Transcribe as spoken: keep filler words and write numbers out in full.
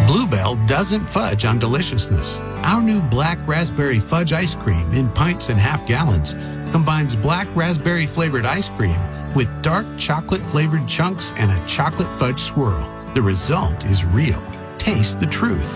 Bluebell doesn't fudge on deliciousness. Our new black raspberry fudge ice cream in pints and half gallons combines black raspberry flavored ice cream with dark chocolate flavored chunks and a chocolate fudge swirl. The result is real. Taste the truth.